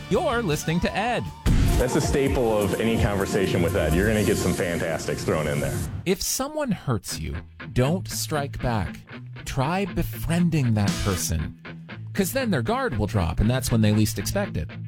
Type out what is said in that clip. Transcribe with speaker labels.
Speaker 1: You're listening to Ed.
Speaker 2: That's a staple of any conversation with Ed. You're going to get some fantastics thrown in there.
Speaker 1: If someone hurts you, don't strike back. Try befriending that person. Because then their guard will drop, and that's when they least expect it.